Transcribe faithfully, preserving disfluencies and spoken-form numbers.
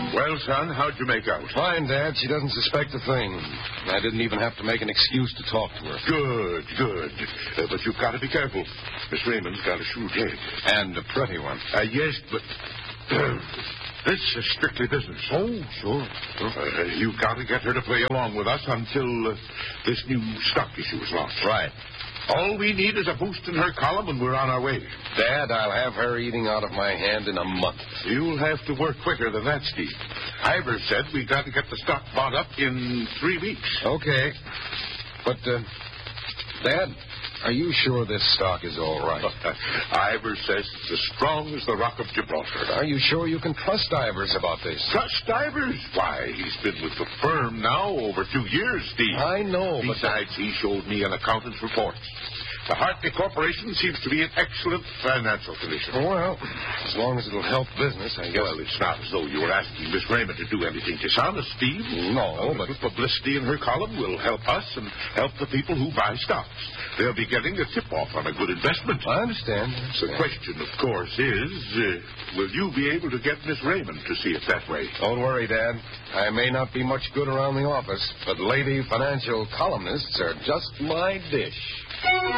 Well, son, how'd you make out? Fine, Dad. She doesn't suspect a thing. I didn't even have to make an excuse to talk to her. Good, good. Uh, but you've got to be careful. Miss Raymond's got a shrewd head. And a pretty one. Uh, yes, but... This is strictly business. Oh, sure. sure. Uh, you've got to get her to play along with us until uh, this new stock issue is launched. Right. All we need is a boost in her column, and we're on our way. Dad, I'll have her eating out of my hand in a month. You'll have to work quicker than that, Steve. Ivor said we got to get the stock bought up in three weeks. Okay. But, uh, Dad, are you sure this stock is all right? Ivor says it's as strong as the Rock of Gibraltar. Are you sure you can trust Ivors about this? Trust Ivors? Why, he's been with the firm now over two years, Steve. I know, but... Besides, he showed me an accountant's report. The Hartley Corporation seems to be in excellent financial condition. Well, as long as it'll help business, I guess. Well, it's not as though you were asking Miss Raymond to do anything dishonest, Steve. No, uh, but... publicity in her column will help us and help the people who buy stocks. They'll be getting a tip-off on a good investment. I understand. I understand. The question, of course, is, uh, will you be able to get Miss Raymond to see it that way? Don't worry, Dad. I may not be much good around the office, but lady financial columnists are just my dish.